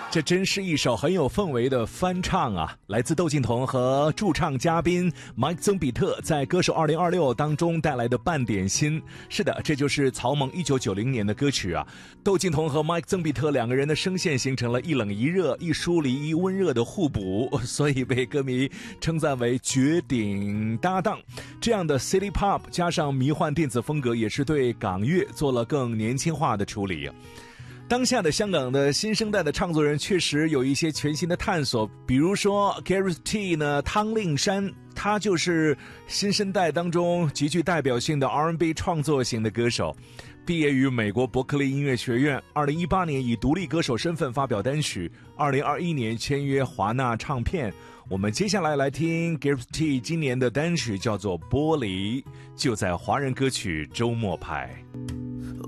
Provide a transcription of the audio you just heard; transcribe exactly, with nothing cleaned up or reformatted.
这真是一首很有氛围的翻唱啊！来自窦靖童和驻唱嘉宾 Mike 曾比特在歌手二零二六当中带来的半点心。是的，这就是曹猛一九九零年的歌曲啊。窦靖童和 Mike 曾比特两个人的声线形成了一冷一热、一疏离一温热的互补，所以被歌迷称赞为绝顶搭档。这样的 City Pop 加上迷幻电子风格，也是对港乐做了更年轻化的处理。当下的香港的新生代的唱作人确实有一些全新的探索，比如说 Gareth T 呢，汤令山，他就是新生代当中极具代表性的 R and B 创作型的歌手，毕业于美国伯克利音乐学院，二零一八年以独立歌手身份发表单曲，二零二一年签约华纳唱片。我们接下来来听 Gareth T 今年的单曲叫做《玻璃》，就在华人歌曲周末派。